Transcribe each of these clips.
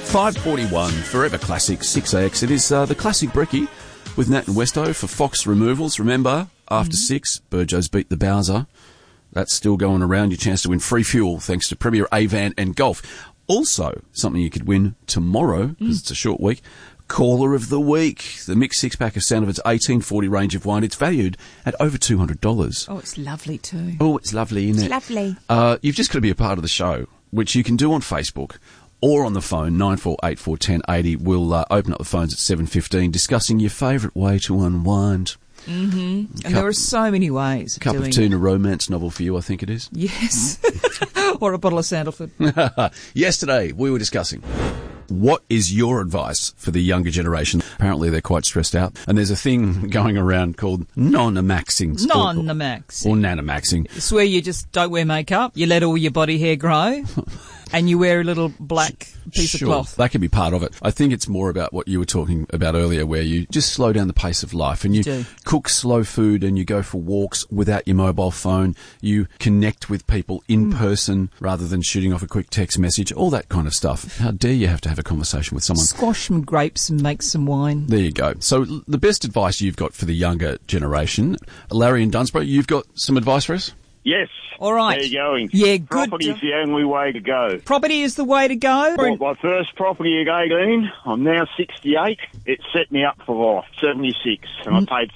5:41, Forever Classic, 6AX. It is the Classic Brekkie with Nat and Westo for Fox Removals. Remember, after 6, Burjo's beat the Bowser. That's still going around. Your chance to win free fuel thanks to Premier Avan and Golf. Also, something you could win tomorrow, because it's a short week, Caller of the Week. The mixed six-pack of St. Ives 1840 range of wine. It's valued at over $200. Oh, it's lovely too. Oh, it's lovely, isn't it? It's lovely. You've just got to be a part of the show, which you can do on Facebook or on the phone, 94841080. We'll open up the phones at 7:15, discussing your favourite way to unwind. Mm-hmm. And there are so many ways of Cup doing of tea and it. a romance novel for you, I think it is. Yes. Or a bottle of Sandalford. Yesterday, we were discussing what is your advice for the younger generation. Apparently, they're quite stressed out. And there's a thing going around called non-amaxing. Non-amaxing. Or nanamaxing. It's where you just don't wear makeup, you let all your body hair grow, and you wear a little black piece of cloth. That can be part of it. I think it's more about what you were talking about earlier, where you just slow down the pace of life and you cook slow food and you go for walks without your mobile phone. You connect with people in person rather than shooting off a quick text message, all that kind of stuff. How dare you have to have a conversation with someone? Squash some grapes and make some wine. There you go. So the best advice you've got for the younger generation, Larry in Dunsborough, you've got some advice for us? Yes. All right. There you're going. Yeah, good. Property's the only way to go. Property is the way to go. Bought my first property at 18. I'm now 68. It set me up for life, 76. And I paid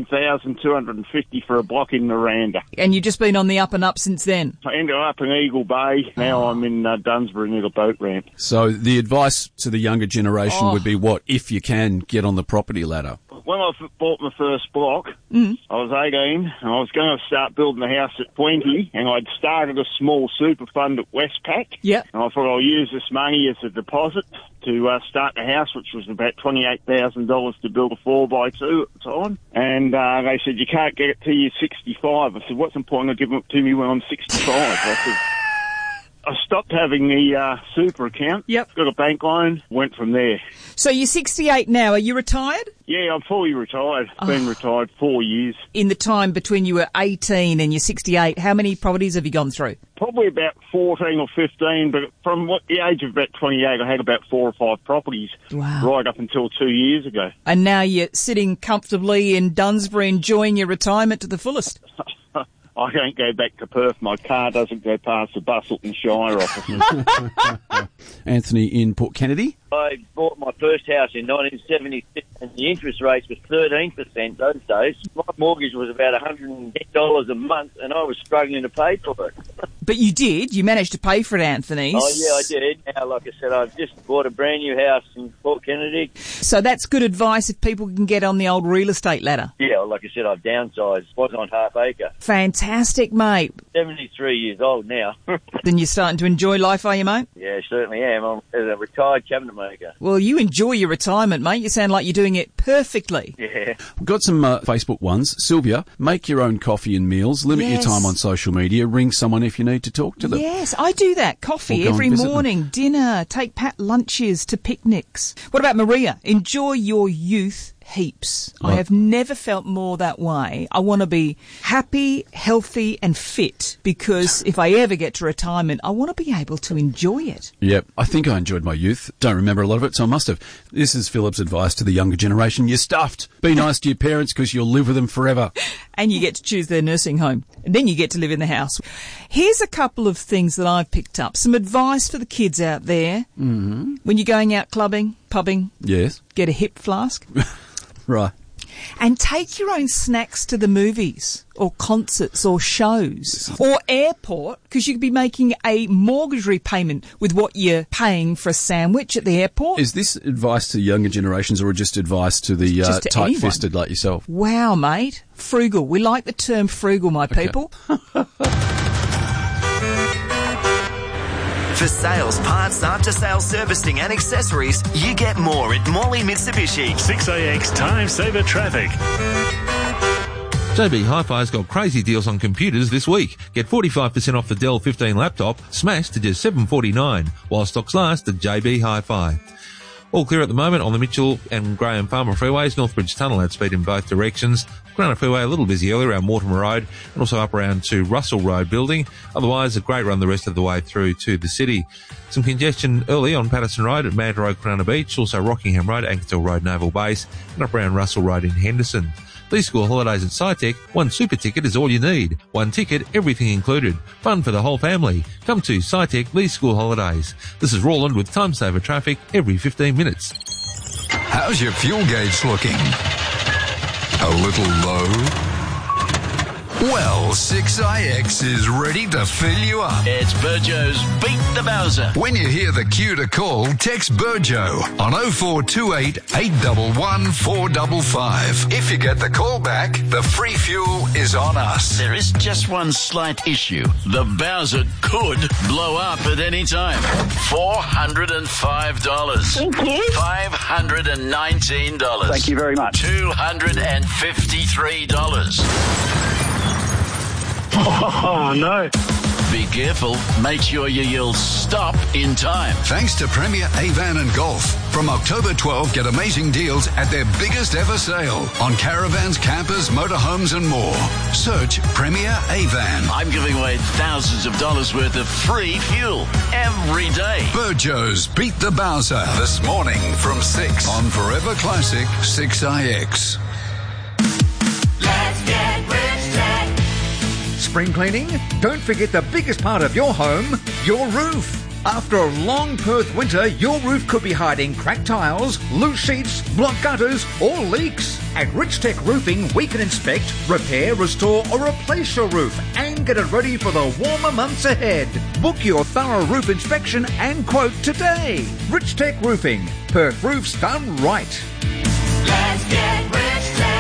$13,250 for a block in Miranda. And you've just been on the up and up since then. I ended up in Eagle Bay. Now I'm in Dunsborough near the boat ramp. So the advice to the younger generation would be what, if you can, get on the property ladder? When I bought my first block, I was 18 and I was going to start building the house at 20 and I'd started a small super fund at Westpac. Yep. And I thought I'll use this money as a deposit to start the house, which was about $28,000 to build a 4x2 at the time. And they said, you can't get it till you're 65. I said, what's the point of giving it to me when I'm 65? I said, I stopped having the super account. Yep. Got a bank loan. Went from there. So you're 68 now. Are you retired? Yeah, I'm fully retired. Been retired 4 years. In the time between you were 18 and you're 68, how many properties have you gone through? Probably about 14 or 15, but from the age of about 28, I had about 4 or 5 properties. Wow. Right up until 2 years ago. And now you're sitting comfortably in Dunsborough enjoying your retirement to the fullest. I can't go back to Perth. My car doesn't go past the Busselton Shire offices. Anthony in Port Kennedy? I bought my first house in 1976 and the interest rate was 13% those days. My mortgage was about $110 a month and I was struggling to pay for it. But you did. You managed to pay for it, Anthony. Oh, yeah, I did. Now, like I said, I've just bought a brand new house in Port Kennedy. So that's good advice if people can get on the old real estate ladder. Yeah, like I said, I've downsized. Was on half acre. Fantastic, mate. 73 years old now. Then you're starting to enjoy life, are you, mate? Yeah, I certainly am. I'm a retired cabinet maker. Well, you enjoy your retirement, mate. You sound like you're doing it perfectly. Yeah. We've got some Facebook ones. Sylvia, make your own coffee and meals. Limit your time on social media. Ring someone if you need to talk to them. Yes, I do that. Coffee Or go every and visit morning, dinner, take pat lunches to picnics. What about Maria? Enjoy your youth heaps. I have never felt more that way. I want to be happy, healthy and fit because if I ever get to retirement, I want to be able to enjoy it. Yep, I think I enjoyed my youth. Don't remember a lot of it, so I must have. This is Philip's advice to the younger generation. You're stuffed. Be nice to your parents because you'll live with them forever. And you get to choose their nursing home. And then you get to live in the house. Here's a couple of things that I've picked up. Some advice for the kids out there. Mm-hmm. When you're going out clubbing, pubbing. Yes. Get a hip flask. Right. And take your own snacks to the movies or concerts or shows or airport because you could be making a mortgage repayment with what you're paying for a sandwich at the airport. Is this advice to younger generations or just advice to the tight-fisted like yourself? Wow, mate. Frugal. We like the term frugal, my people. For sales, parts, after-sales servicing and accessories, you get more at Morley Mitsubishi. 6AX Time Saver Traffic. JB Hi-Fi's got crazy deals on computers this week. Get 45% off the Dell 15 laptop, smashed to just $749, while stocks last at JB Hi-Fi. All clear at the moment on the Mitchell and Graham Farmer freeways. Northbridge Tunnel at speed in both directions. Granite Freeway a little busy early around Mortimer Road and also up around to Russell Road building. Otherwise, a great run the rest of the way through to the city. Some congestion early on Patterson Road at Mad Road, Cronulla Beach. Also Rockingham Road, Ankertel Road, Naval Base and up around Russell Road in Henderson. These school holidays at SciTech, one super ticket is all you need. One ticket, everything included. Fun for the whole family. Come to SciTech these school holidays. This is Roland with Time Saver Traffic every 15 minutes. How's your fuel gauge looking? A little low? Well, 6IX is ready to fill you up. It's Burjo's Beat the Bowser. When you hear the cue to call, text Burjo on 0428 811 455. If you get the call back, the free fuel is on us. There is just one slight issue. The Bowser could blow up at any time. $405. Thank you. $519. Thank you very much. $253. Oh, no. Be careful. Make sure you yell stop in time. Thanks to Premier Avan and Golf. From October 12, get amazing deals at their biggest ever sale on caravans, campers, motorhomes and more. Search Premier Avan. I'm giving away thousands of dollars worth of free fuel every day. Burjo's Beat the Bowser this morning from 6 on Forever Classic 6IX. Let's get rich tech. Spring cleaning? Don't forget the biggest part of your home, your roof. After a long Perth winter, your roof could be hiding cracked tiles, loose sheets, blocked gutters, or leaks. At Rich Tech Roofing, we can inspect, repair, restore, or replace your roof and get it ready for the warmer months ahead. Book your thorough roof inspection and quote today. Rich Tech Roofing, Perth roofs done right. Let's get Rich Tech.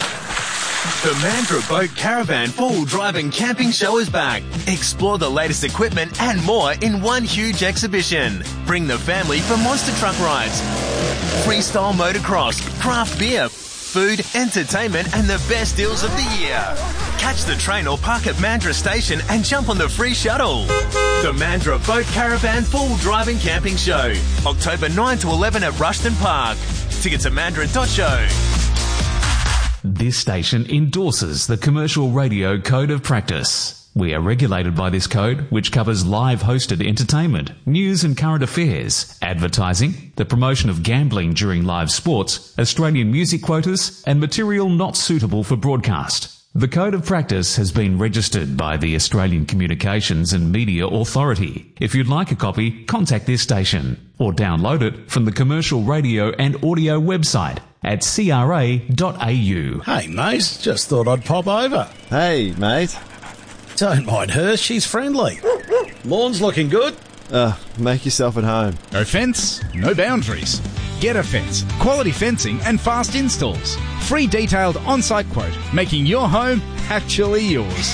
The Mandurah Boat Caravan 4-wheel drive and camping show is back. Explore the latest equipment and more in one huge exhibition. Bring the family for monster truck rides, freestyle motocross, craft beer, food, entertainment and the best deals of the year. Catch the train or park at Mandurah Station and jump on the free shuttle. The Mandurah Boat Caravan 4-wheel drive and camping show. October 9 to 11 at Rushton Park. Tickets at mandurah.show. This station endorses the Commercial Radio Code of Practice. We are regulated by this code, which covers live hosted entertainment, news and current affairs, advertising, the promotion of gambling during live sports, Australian music quotas, and material not suitable for broadcast. The Code of Practice has been registered by the Australian Communications and Media Authority. If you'd like a copy, contact this station or download it from the Commercial Radio and Audio website at cra.au. Hey, mate, just thought I'd pop over. Hey, mate. Don't mind her, she's friendly. Lawn's looking good. Make yourself at home. No fence, no boundaries. Get a Fence. Quality fencing and fast installs. Free detailed on-site quote, making your home actually yours.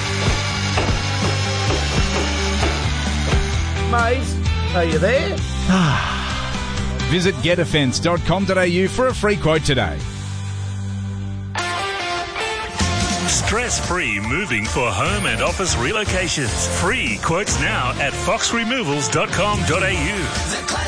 Mate, are you there? Visit getafence.com.au for a free quote today. Stress-free moving for home and office relocations. Free quotes now at foxremovals.com.au.